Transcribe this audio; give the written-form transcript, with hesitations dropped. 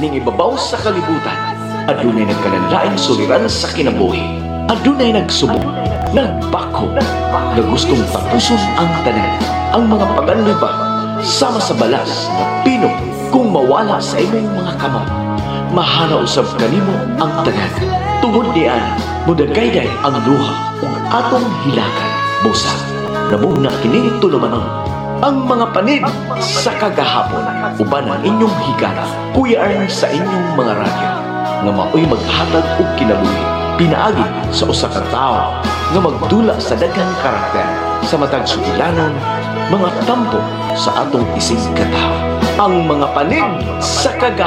ning ibabaw sa kalibutan. Adunay nagkananlaing suliran sa kinabuhi. Adunay nagsubok, nagbako, na gustong tapuson ang tanan. Ang mga paganloy ba, sama sa balas na pino kung mawala sa imong mga kamot. Mahana usab kanimo ang tanan. Tungod niyan, mudagayday ang luha ug atong hilakan. Busa, namuna kining tulumanon ang mga panid sa kagahapon uban ang inyong higala. Kuya Arn sa inyong mga radyo nga maoy maghatag og kinabuhi pinaagi sa usa ka tawo nga magdula sa daghang karakter sa matag sugilanon mga tampo sa atong isig katawo. Ang mga panid sa kagahapon